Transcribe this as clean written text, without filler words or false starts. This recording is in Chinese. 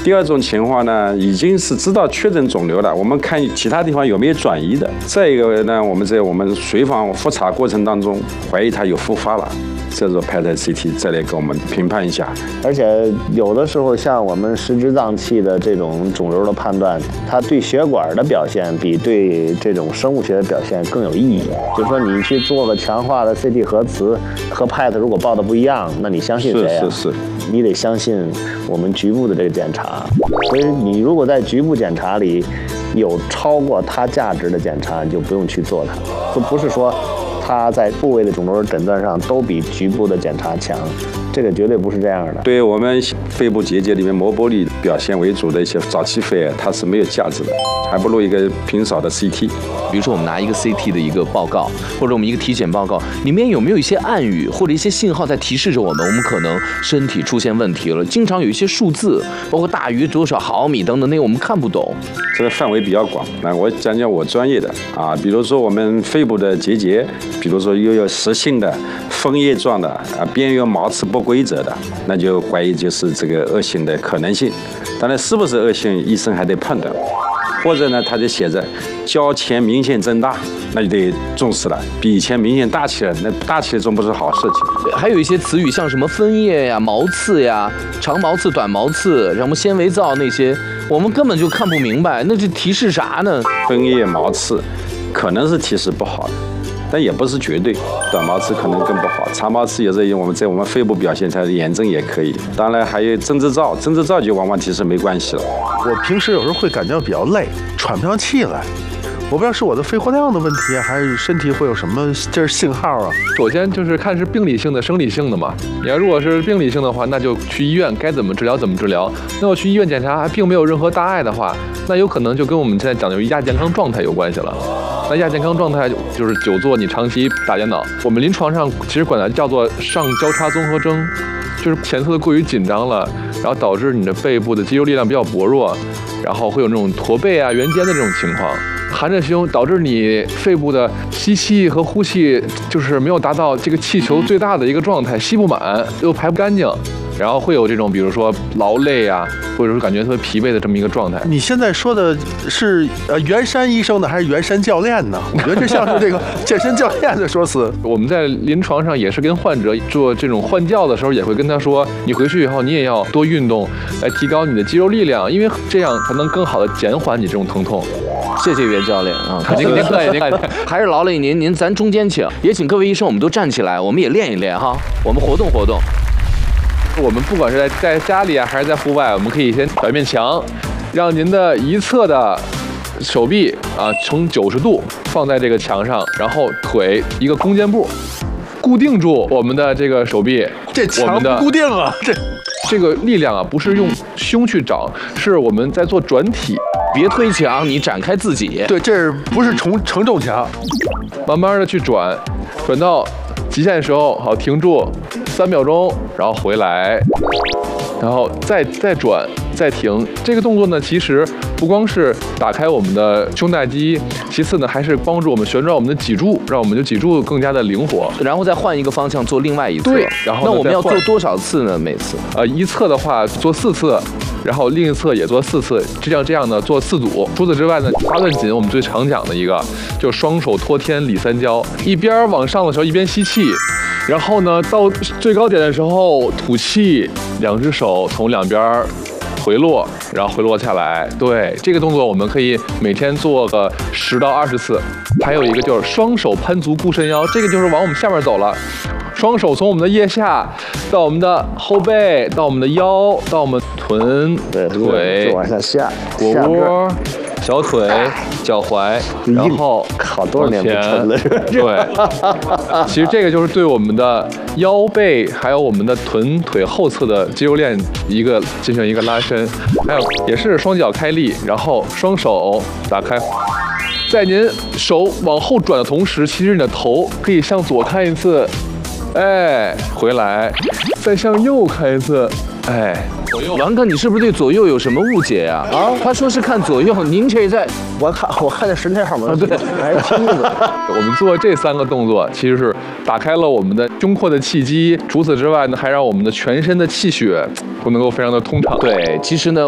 第二种情况呢，已经是知道确诊肿瘤了，我们看其他地方有没有转移的。再一个呢，我们在我们随访复查过程当中，怀疑它有复发了，这时候拍的 CT 再来给我们评判一下。 而且有的时候像我们实质脏器的这种肿瘤的判断，它对血管的表现比对这种生物学的表现更有意义。就是说你去做个强化的 CT 核磁和 PET 如果报的不一样，那你相信谁呀？ 是， 你得相信我们局部的这个检查。所以你如果在局部检查里有超过它价值的检查，你就不用去做它。就不是说它在部位的肿瘤诊断上都比局部的检查强，这个绝对不是这样的。 对我们肺部结节里面膜剥离表现为主的一些早期肺癌，它是没有价值的，还不如一个平扫的 CT。 比如说我们拿一个 CT 的一个报告，或者我们一个体检报告，里面有没有一些暗语或者一些信号在提示着我们可能身体出现问题了？经常有一些数字，包括大于多少毫米等等，那个我们看不懂。 这个范围比较广，那我讲讲我专业的啊，比如说我们肺部的结节，比如说又有实性的、枫叶状的啊，边缘毛刺不规则的，那就怀疑就是这个恶性的可能性。当然，是不是恶性，医生还得判断。或者呢，他就写着较前明显增大，那就得重视了，比以前明显大起来，那大起来总不是好事情。 还有一些词语，像什么分叶呀、毛刺呀、长毛刺、短毛刺，什么纤维皂那些，我们根本就看不明白，那是提示啥呢？ 分叶毛刺可能是提示不好的，但也不是绝对，短毛刺可能更不好，长毛刺有时候我们在我们肺部表现出来的炎症也可以。当然还有针织皂，针织皂就往往提示没关系了。 我平时有时候会感觉比较累，喘不上气来，我不知道是我的肺活量的问题，还是身体会有什么这是信号啊？ 首先就是看是病理性的、生理性的嘛。你要如果是病理性的话，那就去医院，该怎么治疗怎么治疗。那我去医院检查还并没有任何大碍的话，那有可能就跟我们现在讲的亚健康状态有关系了。那亚健康状态就是久坐，你长期打电脑。我们临床上其实管它叫做上交叉综合征，就是前侧过于紧张了，然后导致你的背部的肌肉力量比较薄弱，然后会有那种驼背啊、圆肩的这种情况。含着胸导致你肺部的吸气和呼气就是没有达到这个气球最大的一个状态，吸不满又排不干净，然后会有这种比如说劳累啊，或者说感觉特别疲惫的这么一个状态。 你现在说的是袁山医生的还是袁山教练呢？我觉得这像是这个健身教练的说辞。 我们在临床上也是跟患者做这种换教的时候，也会跟他说，你回去以后你也要多运动，来提高你的肌肉力量，因为这样才能更好的减缓你这种疼痛。 谢谢袁教练啊， 您客气，您客气。 还是劳累您咱中间请，也请各位医生，我们都站起来，我们也练一练哈，我们活动活动。 我们不管是在家里啊，还是在户外，我们可以先找一面墙，让您的一侧的手臂啊呈90度放在这个墙上，然后腿一个弓箭步，固定住我们的这个手臂。 这墙不固定啊， 这个力量啊，不是用胸去找，是我们在做转体。 别推墙，你展开自己。 对，这不是承重墙， 慢慢的去转到极限的时候，好停住3秒钟，然后回来，然后再转再停。这个动作呢，其实不光是打开我们的胸带肌，其次呢还是帮助我们旋转我们的脊柱，让我们的脊柱更加的灵活。 然后再换一个方向做另外一侧。 对，然后那我们要做多少次呢？每次？ 一侧的话做4次。然后另一侧也做4次，这样呢做4组。除此之外呢，8段锦我们最常讲的一个，就双手托天理三焦，一边往上的时候一边吸气，然后呢到最高点的时候吐气，2只手从两边回落，然后回落下来。对，这个动作我们可以每天做个10到20次。还有一个就是双手攀足固肾腰，这个就是往我们下面走了。双手从我们的腋下到我们的后背，到我们的腰，到我们臀、腿， 往下下， 腘窝、小腿、脚踝，然后好多少年不抻了是吧？ 对，其实这个就是对我们的腰背还有我们的臀腿后侧的肌肉链进行一个拉伸，还有也是双脚开立，然后双手打开。在您手往后转的同时，其实你的头可以向左看一次，哎，回来，再向右看一次，哎。 王哥，你是不是对左右有什么误解呀？啊，他说是看左右，您这在， 我看见10天上面，对，还是听着。 我们做这3个动作，其实是打开了我们的胸廓的气机，除此之外呢，还让我们的全身的气血都能够非常的通畅。 对，其实呢。